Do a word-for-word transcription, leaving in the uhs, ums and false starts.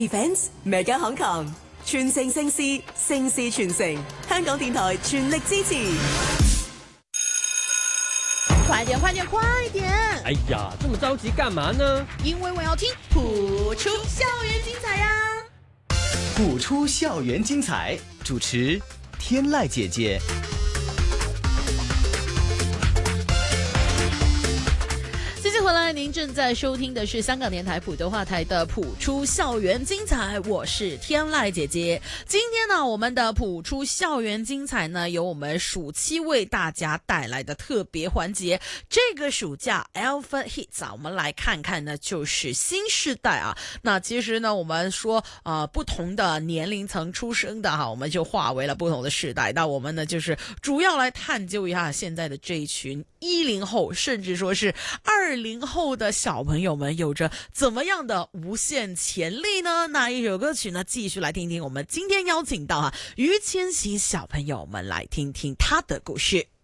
Events Mega Hong Kong 全城盛事，盛事傳承，香港電台全力支持。 快點快點快點！ 哎呀，這麼着急幹嘛呢？ 因為我要聽譜出校園精彩啊！ 譜出校園精彩，主持天籟姐姐。 接回來，您正在收聽的是香港電台普通話台的譜出校園精彩，我是天籟姐姐。今天呢，我們的譜出校園精彩呢，由我們暑期為大家帶來的特別環節。這個暑假 Alpha Hits 啊，我們來看看呢，就是新世代啊。那其實呢，我們說呃不同的年齡層出生的哈，我們就劃為了不同的世代。那我們呢，就是主要來探究一下現在的這一群一零後，甚至說是二零後的小朋友們有着怎麼樣的無限潛力呢？那一首歌曲呢，繼續來聽聽我們今天邀請到啊於千玺小朋友們來聽聽他的故事。